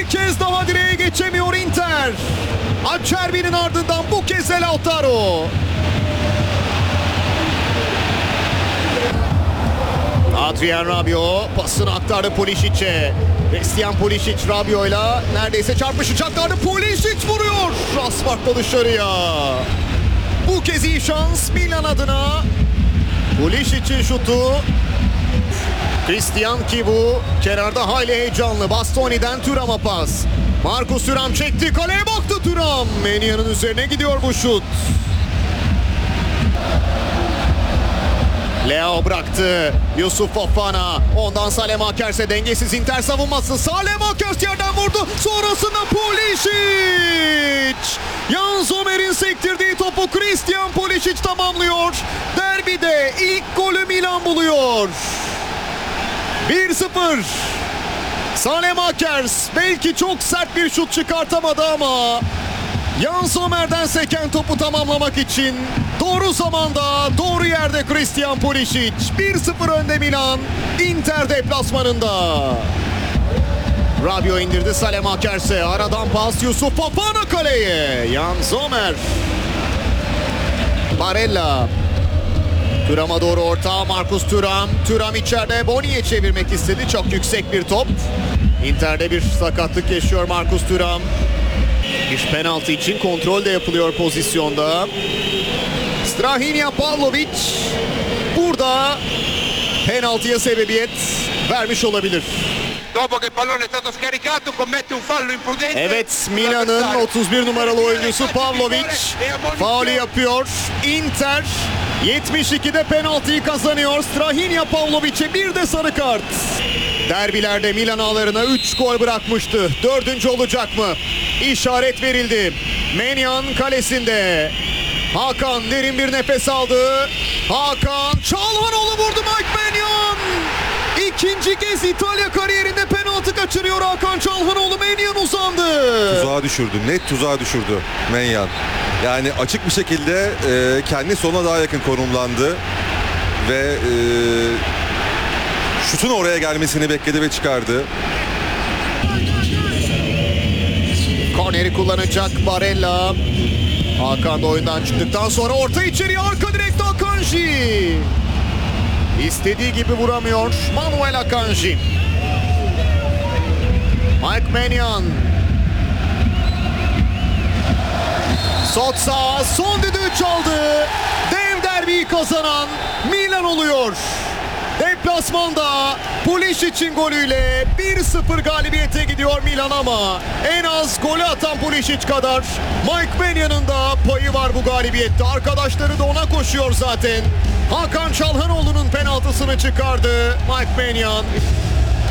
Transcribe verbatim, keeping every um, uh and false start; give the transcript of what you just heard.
Bir kez daha direğe geçemiyor Inter. Acerbi'nin ardından bu kez de Lautaro. Adrian Rabiot pasını aktardı Pulisic'e. Christian Pulisic Rabiot'la neredeyse çarpışacaklardı. Pulisic vuruyor. Asfaltla dışarıya. Bu kez iyi şans Milan adına. Pulisic'in şutu. Christian ki bu kenarda hayli heyecanlı. Bastoni'den Thuram'a pas. Marcus Thuram çekti. Kaleye baktı Thuram. Maignan üzerine gidiyor bu şut. Leo bıraktı. Yusuf Fofana. Ondan Salemakers'e dengesiz Inter savunması. Salemekers yerden vurdu. Sonrasında Pulisic. Jan Sommer'in sektirdiği topu Christian Pulisic tamamlıyor. Derbide ilk golü Milan buluyor. bir sıfır. Salemekers belki çok sert bir şut çıkartamadı ama Jan Sommer'den seken topu tamamlamak için doğru zamanda, doğru yerde Christian Pulisic. bir sıfır önde Milan, Inter deplasmanında. Rabiot indirdi Salemakers'e. Aradan pas Yusuf Fofana kaleye. Jan Sommer. Barella. Thuram'a doğru orta. Marcus Thuram. Thuram içeride. Boni'ye çevirmek istedi. Çok yüksek bir top. Inter'de bir sakatlık yaşıyor Marcus Thuram. Bir penaltı için kontrol de yapılıyor pozisyonda. Strahinja Pavlovic burada penaltıya sebebiyet vermiş olabilir. Evet, Milan'ın otuz bir numaralı oyuncusu Pavlovic faulü yapıyor. Inter yetmiş ikide penaltıyı kazanıyor. Strahinja Pavlovic'e bir de sarı kart. Derbilerde Milan ağlarına üç gol bırakmıştı. Dördüncü olacak mı? İşaret verildi. Maignan kalesinde. Hakan derin bir nefes aldı. Hakan Çalhanoğlu vurdu. Mike Maignan. İkinci kez İtalya kariyerinde penaltı kaçırıyor Hakan Çalhanoğlu. Maignan uzandı. Tuzağa düşürdü. Net tuzağa düşürdü Maignan. Yani açık bir şekilde e, kendi sonuna daha yakın konumlandı. Ve e, şutun oraya gelmesini bekledi ve çıkardı. Korneri kullanacak Barella. Hakan da oyundan çıktıktan sonra orta içeriye, arka direkte Akanji. İstediği gibi vuramıyor Manuel Akanji. Mike Maignan. Sotsa son düdüğü çaldı. Dev derbiyi kazanan Milan oluyor. Deplasmanda Pulisic'in golüyle bir sıfır galibiyete gidiyor Milan ama en az golü atan Pulisic kadar Mike Maignan'ın da payı var bu galibiyette. Arkadaşları da ona koşuyor zaten. Hakan Çalhanoğlu'nun penaltısını çıkardı Mike Maignan.